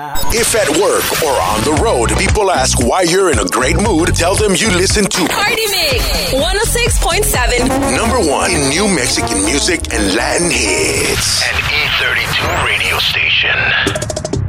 If at work or on the road, people ask why you're in a great mood, tell them you listen to Party Mix 106.7. #1 in new Mexican music and Latin hits.